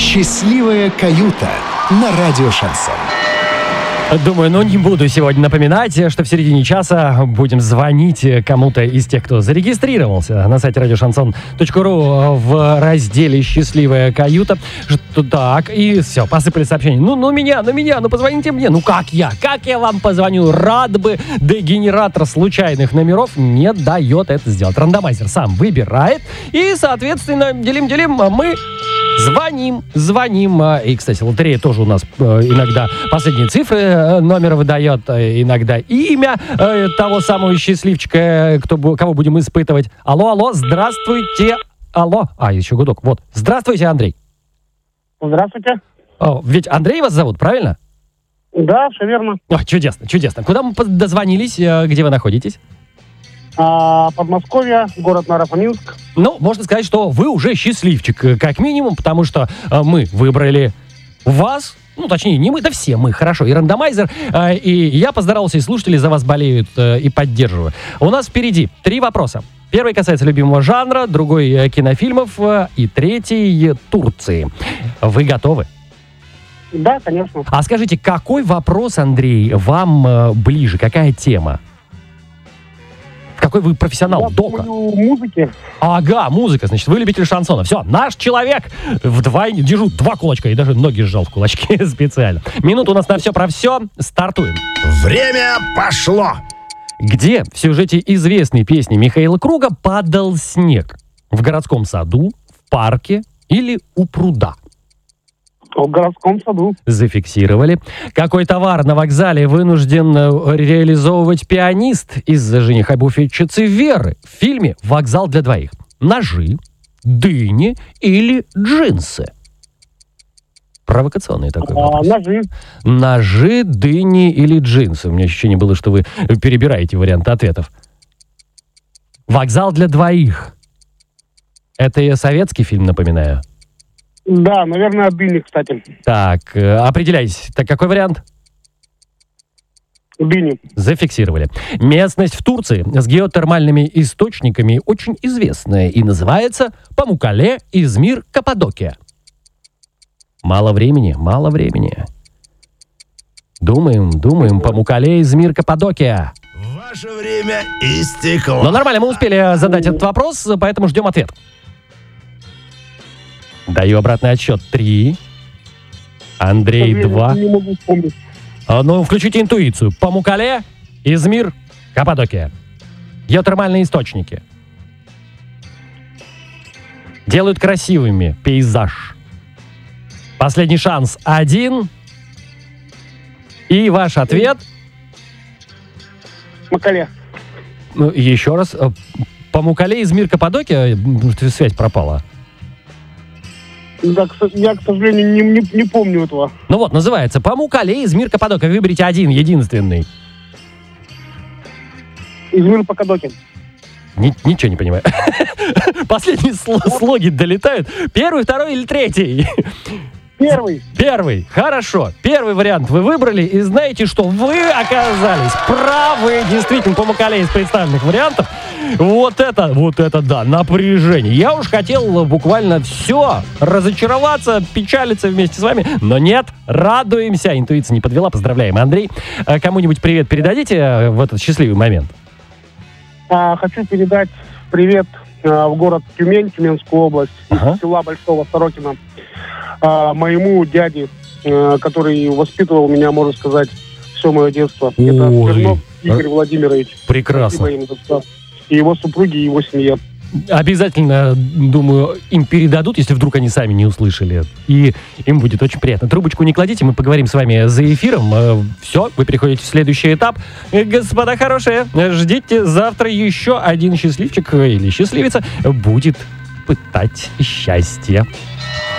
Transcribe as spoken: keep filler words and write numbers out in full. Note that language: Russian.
Счастливая каюта на радио «Шансон». Думаю, ну не буду сегодня напоминать, что в середине часа будем звонить кому-то из тех, кто зарегистрировался на сайте радио шансон точка ру в разделе «Счастливая каюта». Что так, и все, посыпали сообщения. Ну, ну меня, ну меня, ну позвоните мне. Ну как я? Как я вам позвоню? Рад бы, да генератор случайных номеров не дает это сделать. Рандомайзер сам выбирает, и, соответственно, делим-делим, мы... Звоним, звоним. И, кстати, лотерея тоже у нас иногда последние цифры номера выдает, иногда имя того самого счастливчика, кто, кого будем испытывать. Алло, алло, здравствуйте. Алло. А, еще гудок. Вот. Здравствуйте, Андрей. Здравствуйте. О, ведь Андрей вас зовут, правильно? Да, все верно. О, чудесно, чудесно. Куда мы дозвонились? Где вы находитесь? А, Подмосковье, город Наро-Фоминск. Ну, можно сказать, что вы уже счастливчик, как минимум, потому что э, мы выбрали вас, ну, точнее, не мы, да все мы, хорошо, и рандомайзер, э, и я поздоровался, и слушатели за вас болеют э, и поддерживаю. У нас впереди три вопроса. Первый касается любимого жанра, другой э, кинофильмов, э, и третий – Турции. Вы готовы? Да, конечно. А скажите, какой вопрос, Андрей, вам э, ближе, какая тема? Какой вы профессионал, Я дока? думаю, музыки. Ага, музыка, значит, вы любитель шансона. Все, наш человек вдвойне, держу два кулачка и даже ноги сжал в кулачки специально. Минута у нас на все про все. Стартуем. Время пошло! Где в сюжете известной песни Михаила Круга падал снег? В городском саду, в парке или у пруда? В городском саду. Зафиксировали. Какой товар на вокзале вынужден реализовывать пианист из-за жениха-буфетчицы Веры в фильме «Вокзал для двоих»? Ножи, дыни или джинсы? Провокационный такой вопрос. А, ножи. Ножи, дыни или джинсы? У меня ощущение было, что вы перебираете варианты ответов. «Вокзал для двоих». Это я советский фильм, напоминаю. Да, наверное, дыни, кстати. Так, определяйтесь. Так, какой вариант? Дыни. Зафиксировали. Местность в Турции с геотермальными источниками очень известная и называется Памуккале, Измир, Каппадокия. Мало времени, мало времени. Думаем, думаем, Памуккале, Измир, Каппадокия. Ваше время истекло. Ну, нормально, мы успели задать этот вопрос, поэтому ждем ответ. Даю обратный отсчет. Три. Андрей, Я два. Не могу вспомнить. А, ну, включите интуицию. Памуккале, Измир, Каппадокия. Геотермальные источники. Делают красивыми пейзаж. Последний шанс. Один. И ваш ответ. Макале. Ну, еще раз. Памуккале, Измир, Каппадокия. Связь пропала. Да, я, к сожалению, не, не, не помню этого. Ну вот, называется Памуккале, Измир, Каппадокия. Выберите один, единственный. Измир, Каппадокия. Ни, ничего не понимаю. Последние слоги долетают. Первый, второй или третий? Первый. Первый. Хорошо. Первый вариант вы выбрали. И знаете, что вы оказались правы. Действительно, Памуккале из представленных вариантов. Вот это, вот это да, напряжение. Я уж хотел буквально все, разочароваться, печалиться вместе с вами. Но нет, радуемся. Интуиция не подвела. Поздравляем, Андрей. Кому-нибудь привет передадите в этот счастливый момент? А, хочу передать привет а, в город Тюмень, Тюменскую область, ага. из села Большого Сорокина. А, моему дяде, а, который воспитывал меня, можно сказать, все мое детство. Ой. Это Смирнов Игорь Владимирович. Прекрасно. И его супруги, и его семья. Обязательно, думаю, им передадут, если вдруг они сами не услышали. И им будет очень приятно. Трубочку не кладите, мы поговорим с вами за эфиром. Все, вы переходите в следующий этап. Господа хорошие, ждите завтра еще один счастливчик или счастливица будет пытать счастье.